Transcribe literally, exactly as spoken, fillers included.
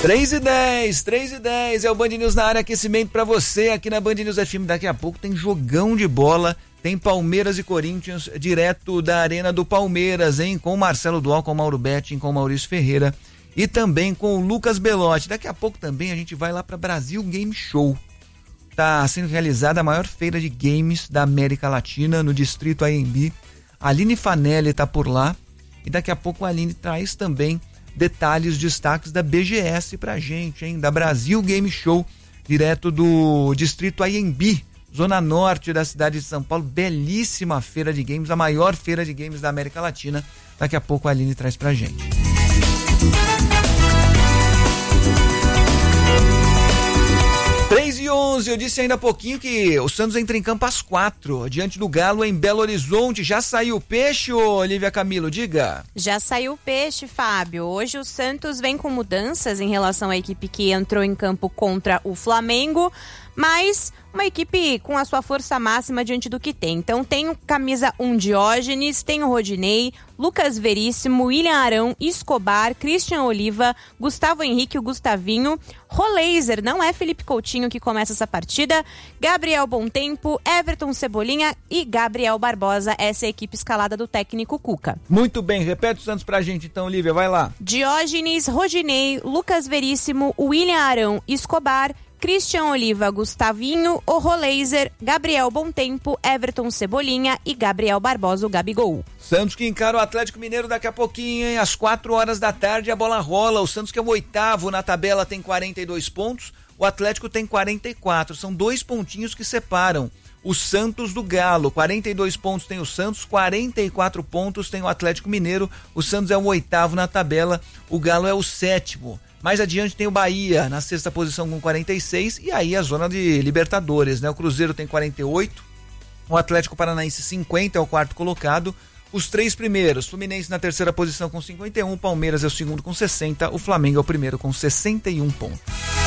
três e dez, três e dez, é o Band News na área, aquecimento pra você aqui na Band News F M. Daqui a pouco tem jogão de bola, tem Palmeiras e Corinthians, direto da Arena do Palmeiras, hein? Com o Marcelo Dual, com o Mauro Betting, com o Maurício Ferreira e também com o Lucas Belotti. Daqui a pouco também a gente vai lá pra Brasil Game Show. Tá sendo realizada a maior feira de games da América Latina, no distrito A M B. A Aline Fanelli tá por lá e daqui a pouco a Aline traz também detalhes, destaques da B G S pra gente, hein? Da Brasil Game Show, direto do distrito A M B, zona norte da cidade de São Paulo. Belíssima feira de games, a maior feira de games da América Latina. Daqui a pouco a Aline traz pra gente. três e onze, eu disse ainda há pouquinho que o Santos entra em campo às quatro, diante do Galo em Belo Horizonte. Já saiu o peixe, ô Olivia Camilo, diga. Já saiu o peixe, Fábio. Hoje o Santos vem com mudanças em relação à equipe que entrou em campo contra o Flamengo, mas uma equipe com a sua força máxima diante do que tem. Então tem o camisa um Diógenes, tem o Rodinei, Lucas Veríssimo, William Arão, Escobar, Christian Oliva, Gustavo Henrique, o Gustavinho, Roleiser, não é Felipe Coutinho que começa essa partida, Gabriel Bontempo, Everton Cebolinha e Gabriel Barbosa. Essa é a equipe escalada do técnico Cuca. Muito bem, repete o Santos pra gente então, Olivia, vai lá. Diógenes, Rodinei, Lucas Veríssimo, William Arão, Escobar, Christian Oliva, Gustavinho, o Roleiser, Gabriel Bontempo, Everton Cebolinha e Gabriel Barbosa, o Gabigol. Santos que encara o Atlético Mineiro daqui a pouquinho, hein? Às quatro horas da tarde a bola rola. O Santos que é o oitavo na tabela tem quarenta e dois pontos, o Atlético tem quarenta e quatro. São dois pontinhos que separam o Santos do Galo. quarenta e dois pontos tem o Santos, quarenta e quatro pontos tem o Atlético Mineiro. O Santos é o oitavo na tabela, o Galo é o sétimo. Mais adiante tem o Bahia na sexta posição com quarenta e seis, e aí a zona de Libertadores, né? O Cruzeiro tem quarenta e oito, o Atlético Paranaense cinquenta, é o quarto colocado. Os três primeiros, Fluminense na terceira posição com cinquenta e um, Palmeiras é o segundo com sessenta, o Flamengo é o primeiro com sessenta e um pontos.